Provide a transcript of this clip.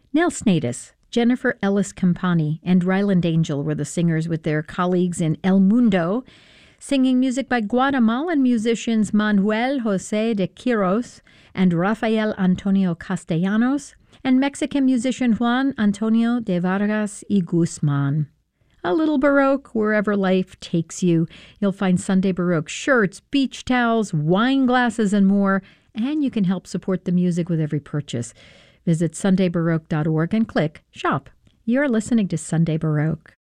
Nell Snadis, Jennifer Ellis Campani, and Ryland Angel were the singers with their colleagues in El Mundo, singing music by Guatemalan musicians Manuel José de Quiros and Rafael Antonio Castellanos, and Mexican musician Juan Antonio de Vargas y Guzman. A little Baroque wherever life takes you. You'll find Sunday Baroque shirts, beach towels, wine glasses, and more, and you can help support the music with every purchase. Visit sundaybaroque.org and click Shop. You're listening to Sunday Baroque.